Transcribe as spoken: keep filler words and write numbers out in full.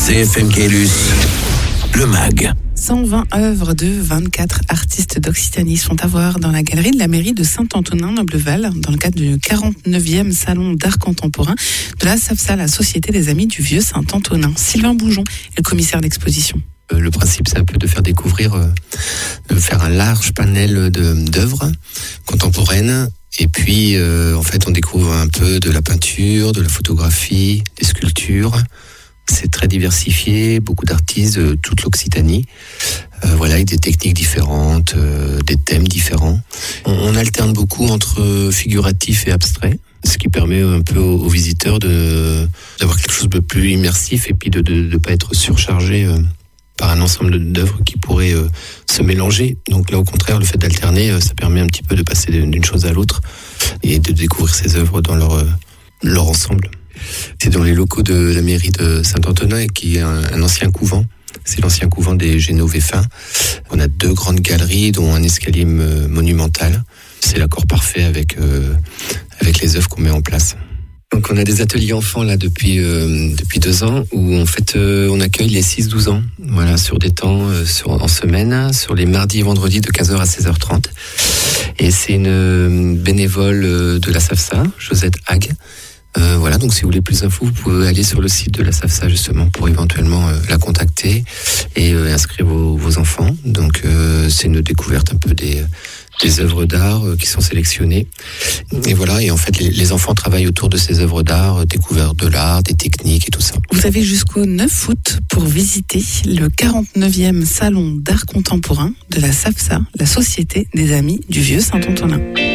C F M Caylus, le mag. cent vingt œuvres de vingt-quatre artistes d'Occitanie sont à voir dans la galerie de la mairie de Saint-Antonin-Nobleval dans le cadre du quarante-neuvième salon d'art contemporain de la SAFSA, la Société des Amis du Vieux Saint-Antonin. Sylvain Boujon est le commissaire d'exposition. Le principe, c'est un peu de faire découvrir, de faire un large panel de, d'œuvres contemporaines. Et puis, euh, en fait, on découvre un peu de la peinture, de la photographie, des sculptures. C'est très diversifié, beaucoup d'artistes de toute l'Occitanie, euh, voilà, avec des techniques différentes, euh, des thèmes différents. On, on alterne beaucoup entre figuratif et abstrait, ce qui permet un peu aux, aux visiteurs de d'avoir quelque chose de plus immersif et puis de de, de pas être surchargé euh, par un ensemble d'œuvres qui pourraient euh, se mélanger. Donc là, au contraire, le fait d'alterner, euh, ça permet un petit peu de passer d'une chose à l'autre et de découvrir ces œuvres dans leur euh, leur ensemble. C'est dans les locaux de la mairie de Saint-Antonin, qui est un, un ancien couvent. C'est l'ancien couvent des Génovéfins. On a deux grandes galeries, dont un escalier monumental. C'est l'accord parfait avec euh, avec les œuvres qu'on met en place. Donc on a des ateliers enfants là depuis euh, depuis deux ans où en fait euh, on accueille les six douze ans, voilà, sur des temps euh, sur, en semaine, sur les mardis et vendredis de quinze heures à seize heures trente. Et c'est une bénévole de la SAFSA, Josette Hague. Euh, voilà, donc si vous voulez plus d'infos, vous pouvez aller sur le site de la SAFSA justement pour éventuellement euh, la contacter et euh, inscrire vos, vos enfants. Donc euh, c'est une découverte un peu des, des œuvres d'art euh, qui sont sélectionnées. Et voilà, et en fait les, les enfants travaillent autour de ces œuvres d'art, euh, découverte de l'art, des techniques et tout ça. Vous avez jusqu'au neuf août pour visiter le quarante-neuvième salon d'art contemporain de la SAFSA, la Société des Amis du Vieux Saint-Antonin.